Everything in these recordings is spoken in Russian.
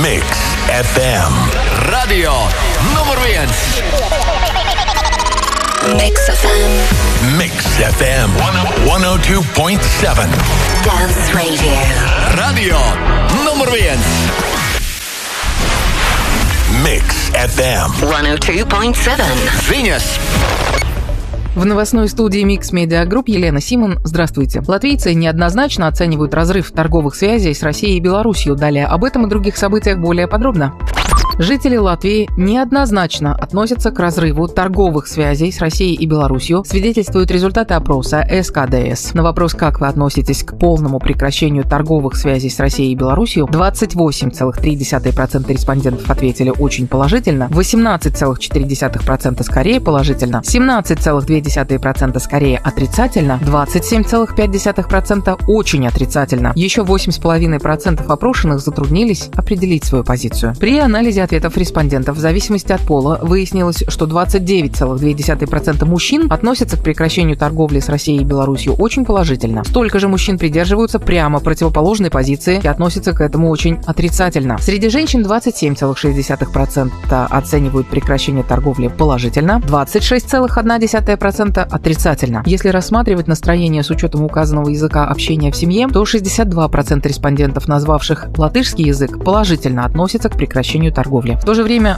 Mix FM. Radio numur 1. Mix FM. Mix FM 102.7. Dance Radio. Radio numur 1. Mix FM 102.7. Ziņas. В новостной студии Mix Media Group Елена Симон. Здравствуйте. Латвийцы неоднозначно оценивают разрыв торговых связей с Россией и Беларусью. Далее об этом и других событиях более подробно. Жители Латвии неоднозначно относятся к разрыву торговых связей с Россией и Беларусью, свидетельствуют результаты опроса СКДС. На вопрос, как вы относитесь к полному прекращению торговых связей с Россией и Беларусью, 28,3% респондентов ответили очень положительно, 18,4% скорее положительно, 17,2% скорее отрицательно, 27,5% очень отрицательно. Еще 8,5% опрошенных затруднились определить свою позицию. При анализе ответов респондентов в зависимости от пола выяснилось, что 29,2% мужчин относятся к прекращению торговли с Россией и Беларусью очень положительно. Столько же мужчин придерживаются прямо противоположной позиции и относятся к этому очень отрицательно. Среди женщин 27,6% оценивают прекращение торговли положительно, 26,1% отрицательно. Если рассматривать настроение с учетом указанного языка общения в семье, то 62% респондентов, назвавших латышский язык, положительно относятся к прекращению торговли. В то же время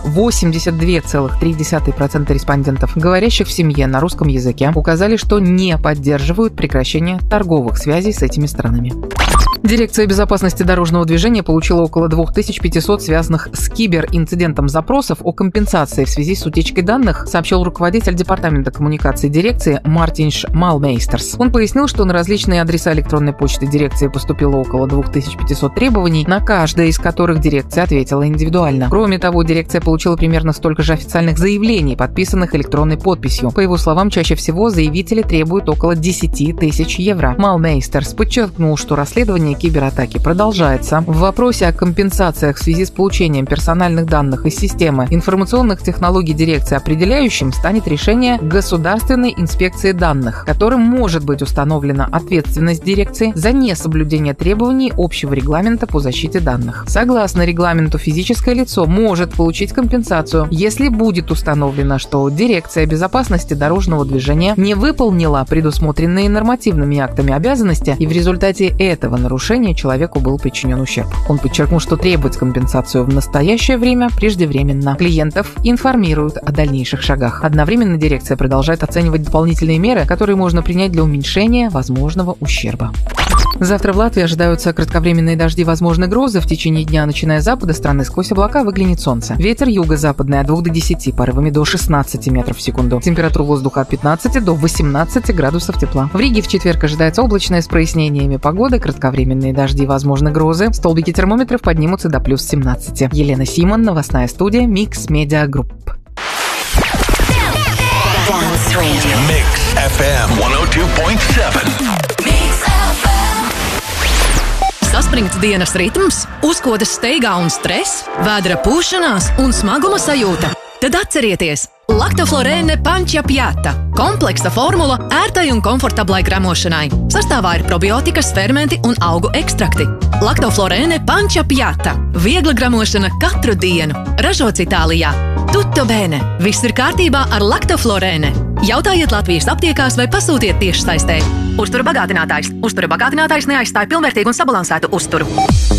82,3% респондентов, говорящих в семье на русском языке, указали, что не поддерживают прекращение торговых связей с этими странами. Дирекция безопасности дорожного движения получила около 2500 связанных с киберинцидентом запросов о компенсации в связи с утечкой данных, сообщил руководитель департамента коммуникации дирекции Мартинш Малмейстерс. Он пояснил, что на различные адреса электронной почты дирекции поступило около 2500 требований, на каждое из которых дирекция ответила индивидуально. Кроме того, дирекция получила примерно столько же официальных заявлений, подписанных электронной подписью. По его словам, чаще всего заявители требуют около 10 тысяч евро. Малмейстерс подчеркнул, что расследование кибератаки продолжается. В вопросе о компенсациях в связи с получением персональных данных из системы информационных технологий дирекции определяющим станет решение Государственной инспекции данных, которым может быть установлена ответственность дирекции за несоблюдение требований общего регламента по защите данных. Согласно регламенту, физическое лицо может получить компенсацию, если будет установлено, что Дирекция безопасности дорожного движения не выполнила предусмотренные нормативными актами обязанности, и в результате этого нарушения человеку был причинен ущерб. Он подчеркнул, что требовать компенсацию в настоящее время преждевременно. Клиентов информируют о дальнейших шагах. Одновременно дирекция продолжает оценивать дополнительные меры, которые можно принять для уменьшения возможного ущерба. Завтра в Латвии ожидаются кратковременные дожди, возможны грозы. В течение дня, начиная с запада страны, сквозь облака выглянет солнце. Ветер юго-западный от 2 до 10, порывами до 16 метров в секунду. Температура воздуха от 15 до 18 градусов тепла. В Риге в четверг ожидается облачная с прояснениями погоды, кратковременные дожди, возможны грозы. Столбики термометров поднимутся до плюс 17. Елена Симон, новостная студия Mix Media Group. Mix FM 102.7. Saspringts dienas ritms, uzkodas steigā un stress, vēdera pūšanās un smaguma sajūta. Tad atcerieties! Lactoflorēne Pančia Pjata – kompleksa formula ērtai un komfortablai gramošanai. Sastāvā ir probiotikas, fermenti un augu ekstrakti. Lactoflorēne Pančia Pjata – viegla gramošana katru dienu. Ražots Itālijā. Tutto bene! Viss ir kārtībā ar Lactoflorēne. Jautājiet Latvijas aptiekās vai pasūtiet tiešsaistē. Uzturu bagātinātājs. Uzturu bagātinātājs neaizstāja pilnvērtīgu un sabalansētu uzturu.